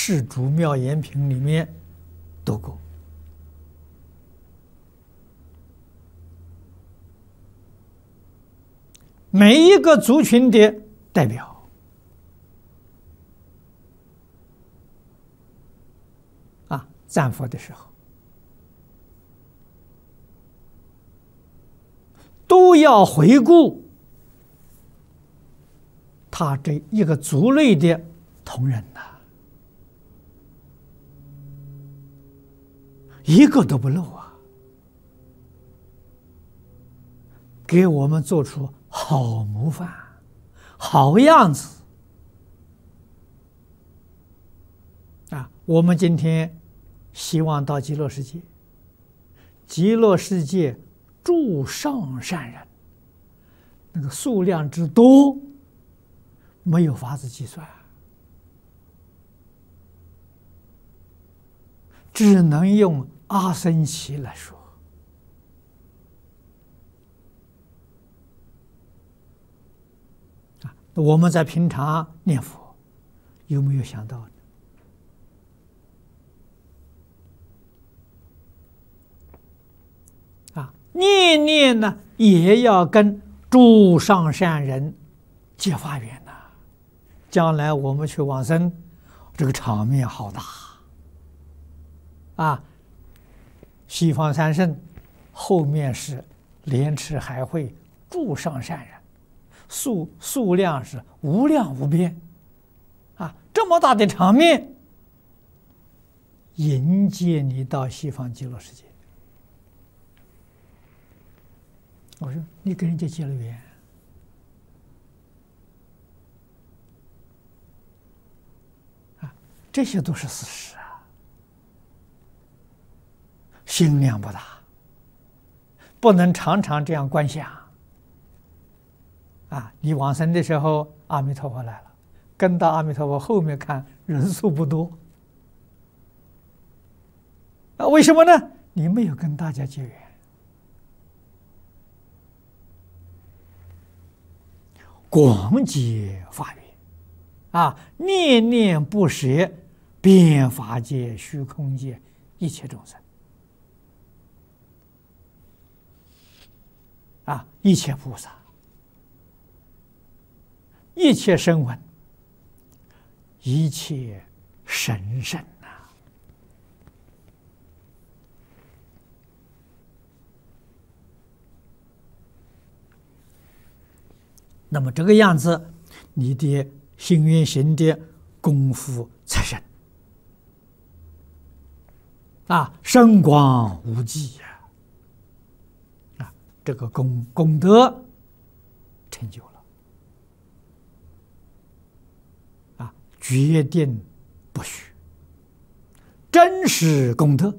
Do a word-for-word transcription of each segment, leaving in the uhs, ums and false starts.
世主妙言品》里面读过。每一个族群的代表啊，赞佛的时候，都要回顾他这一个族类的同仁呐、啊，一个都不漏啊，给我们做出好模范、好样子啊！我们今天希望到极乐世界，极乐世界诸上善人，那个数量之多，没有法子计算，只能用阿僧祇来说。我们在平常念佛，有没有想到呢？啊，念念呢也要跟诸上善人结发缘呐。将来我们去往生，这个场面好大啊！西方三圣后面是莲池海会诸上善人。数数量是无量无边，啊，这么大的场面，迎接你到西方极乐世界。我说你跟人家结了缘，啊，这些都是事实啊，心量不大，不能常常这样观想。啊，你往生的时候，阿弥陀佛来了，跟到阿弥陀佛后面看，人数不多。啊，为什么呢？你没有跟大家结缘。广结法缘，啊，念念不舍，遍法界、虚空界一切众生，啊，一切菩萨。一切声闻，一切神圣呐、啊！那么这个样子，你的心愿行的功夫才深啊，深广无际呀！啊，这个功功德成就了。决定不虚，真实功德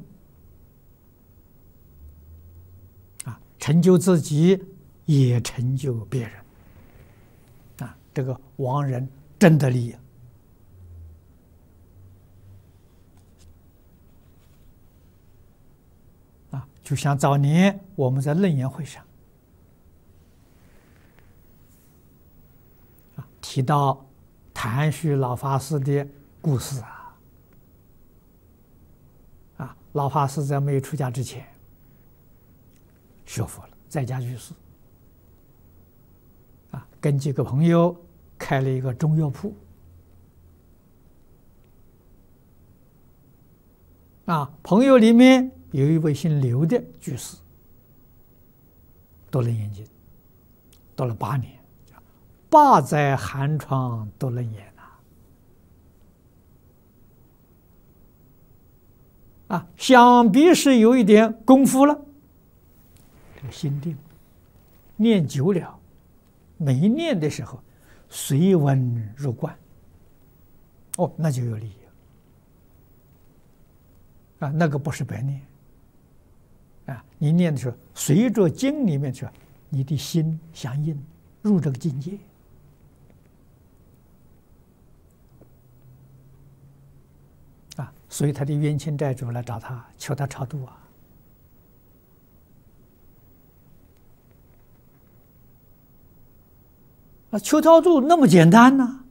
啊，成就自己，也成就别人啊。这个亡人真的利益啊，就像早年我们在楞严会上啊提到谭旭老法师的故事啊，啊，老法师在没有出家之前学佛了，在家居士，啊，跟几个朋友开了一个中药铺，啊，朋友里面有一位姓刘的居士，读了严经，读了八年。八载寒窗都楞严呐！啊，想必是有一点功夫了。这个心定，念久了，没念的时候，随文入观。哦，那就有利益啊！那个不是白念啊！你念的时候，随着经里面去，你的心相应，入这个境界。啊，所以他的冤亲债主来找他，求他超度啊！啊，求超度那么简单呢、啊？